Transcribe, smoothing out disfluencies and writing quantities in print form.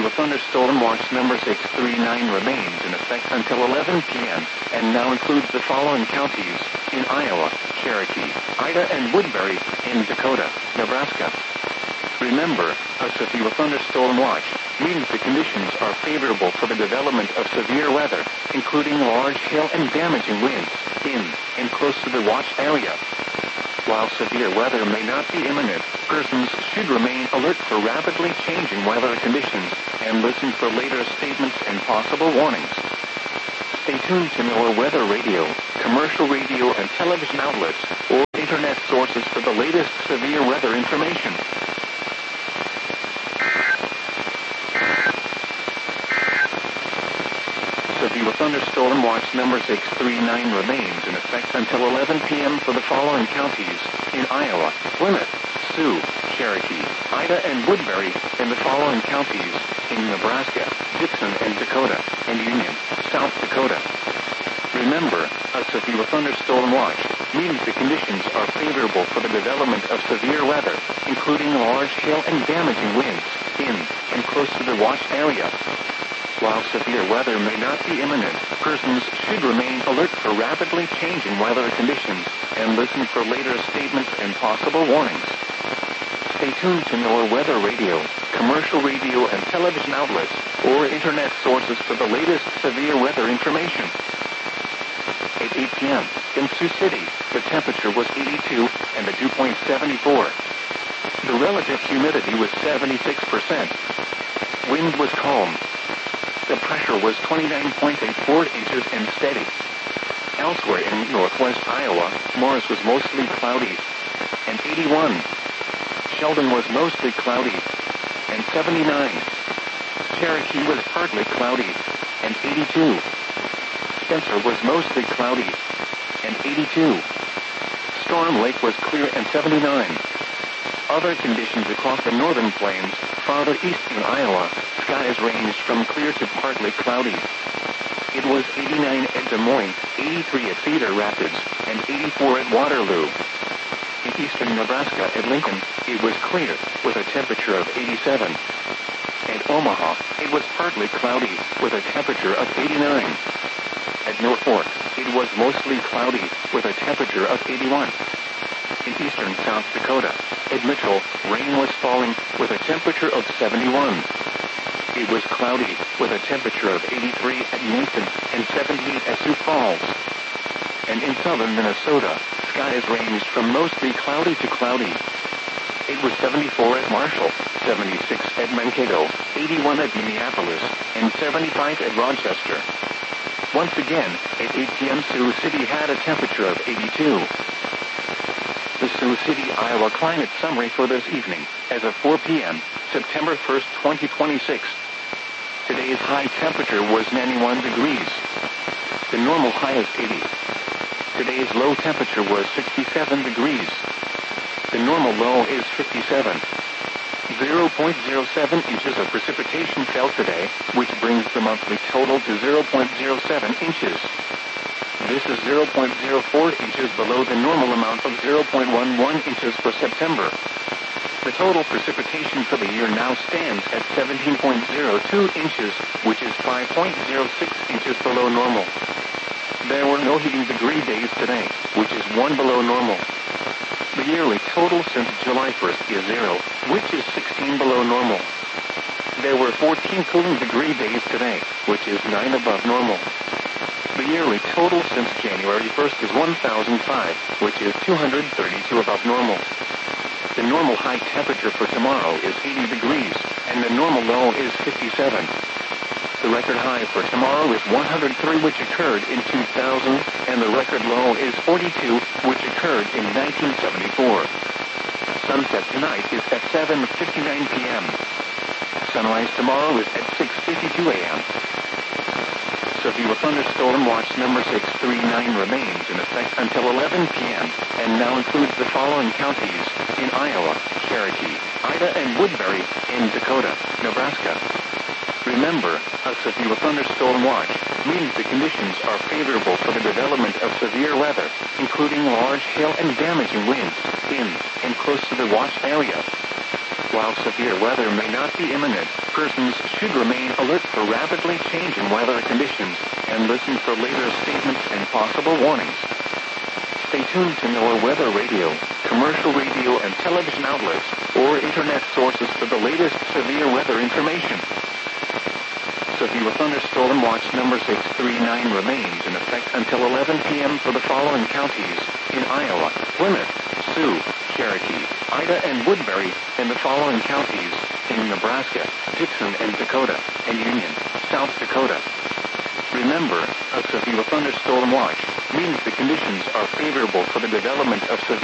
severe thunderstorm watch number 639 remains in effect until 11 p.m. and now includes the following counties in Iowa, Cherokee, Ida, and Woodbury in Dakota, Nebraska. Remember, a severe thunderstorm watch means the conditions are favorable for the development of severe weather, including large hail and damaging winds in and close to the watch area. While severe weather may not be imminent, persons should remain alert for rapidly changing weather conditions and listen for later statements and possible warnings. Stay tuned to NOAA Weather Radio, commercial radio and television outlets, or internet sources for the latest severe weather information. Severe thunderstorm watch number 639 remains in effect until 11 p.m. for the following counties in Iowa, Plymouth, Sioux, Cherokee, Ida, and Woodbury, and the following counties in Nebraska, Dixon and Dakota, and Union, South Dakota. Remember, a severe thunderstorm watch means the conditions are favorable for the development of severe weather, including large hail and damaging winds in and close to the watch area. While severe weather may not be imminent, persons should remain alert for rapidly changing weather conditions and listen for later statements and possible warnings. Stay tuned to NOAA Weather Radio, commercial radio and television outlets, or internet sources for the latest severe weather information. At 8 p.m. in Sioux City, the temperature was 82 and the dew point 74. The relative humidity was 76%. Wind was calm. The pressure was 29.84 inches and steady. Elsewhere in northwest Iowa, Morris was mostly cloudy and 81. Sheldon was mostly cloudy and 79. Cherokee was partly cloudy and 82. Spencer was mostly cloudy and 82. Storm Lake was clear and 79. Other conditions across the northern plains, farther east in Iowa, skies ranged from clear to partly cloudy. It was 89 at Des Moines, 83 at Cedar Rapids, and 84 at Waterloo. In eastern Nebraska at Lincoln, it was clear, with a temperature of 87. At Omaha, it was partly cloudy, with a temperature of 89. At Norfolk, it was mostly cloudy, with a temperature of 81. In eastern South Dakota, at Mitchell, rain was falling, with a temperature of 71. It was cloudy, with a temperature of 83 at Yankton and 78 at Sioux Falls. And in southern Minnesota, skies ranged from mostly cloudy to cloudy. It was 74 at Marshall, 76 at Mankato, 81 at Minneapolis, and 75 at Rochester. Once again, at 8 p.m. Sioux City had a temperature of 82. The Sioux City, Iowa climate summary for this evening, as of 4 p.m., September 1st, 2026. Today's high temperature was 91 degrees. The normal high is 80. Today's low temperature was 67 degrees. The normal low is 57. 0.07 inches of precipitation fell today, which brings the monthly total to 0.07 inches. This is 0.04 inches below the normal amount of 0.11 inches for September. The total precipitation for the year now stands at 17.02 inches, which is 5.06 inches below normal. There were no heating degree days today, which is 1 below normal. The yearly total since July 1st is 0, which is 16 below normal. There were 14 cooling degree days today, which is 9 above normal. The yearly total since January 1st is 1,005, which is 232 above normal. The normal high temperature for tomorrow is 80 degrees, and the normal low is 57. The record high for tomorrow is 103, which occurred in 2000, and the record low is 42, which occurred in 1974. Sunset tonight is at 7:59 p.m. Sunrise tomorrow is at 6:52 a.m. Severe thunderstorm watch number 639 remains in effect until 11 p.m. and now includes the following counties in Iowa, Cherokee, Ida, and Woodbury in Dakota, Nebraska. Remember, a severe thunderstorm watch means the conditions are favorable for the development of severe weather, including large hail and damaging winds in and close to the watch area. While severe weather may not be imminent, persons should remain alert for rapidly changing weather conditions and listen for later statements and possible warnings. Stay tuned to NOAA Weather Radio, commercial radio and television outlets, or internet sources for the latest severe weather information. Severe thunderstorm watch number 639 remains in effect until 11 p.m. for the following counties in Iowa: Plymouth, Sioux, Cherokee, Ida, and Woodbury, and the following counties in Nebraska, Dixon and Dakota, and Union, South Dakota. Remember, a severe thunderstorm watch means the conditions are favorable for the development of severe